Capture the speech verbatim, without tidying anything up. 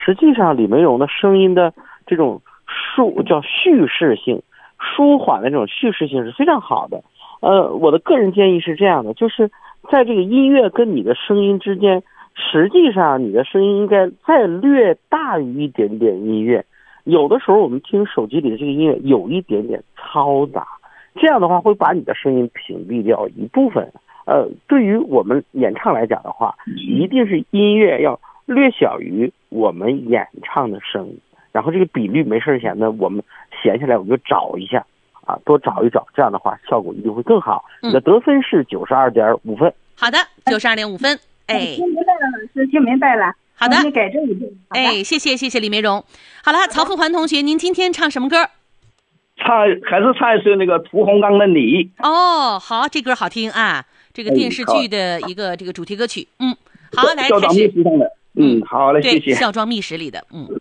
实际上李梅荣的声音的这种舒叫叙事性、舒缓的这种叙事性是非常好的。呃，我的个人建议是这样的，就是在这个音乐跟你的声音之间，实际上你的声音应该再略大于一点点音乐。有的时候我们听手机里的这个音乐有一点点嘈杂，这样的话会把你的声音屏蔽掉一部分。呃，对于我们演唱来讲的话，一定是音乐要略小于我们演唱的声音，然后这个比率没事闲的，我们闲下来我们就找一下啊，多找一找，这样的话效果一定会更好。 嗯、 你的得分是九十二点五分。 好的，九十二点五分。哎， 听明白了，老师听明白了。 好的， 你改正一遍。 哎，谢谢谢谢李梅荣。好了，曹富环同学，您今天唱什么歌？ 唱还是唱的是那个屠洪刚的《你》。 哦，好，这歌好听啊，这个电视剧的一个、哎、这个主题歌曲。嗯，好，来孝庄秘史上的。嗯，好嘞，谢谢。 孝庄秘史里的，嗯。